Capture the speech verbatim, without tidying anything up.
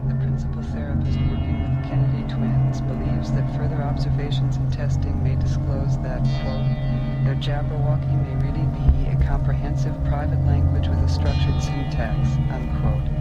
the principal therapist working with the Kennedy twins, believes that further observations and testing may disclose that, quote, their Jabberwocky may really be a comprehensive private language with a structured syntax, unquote.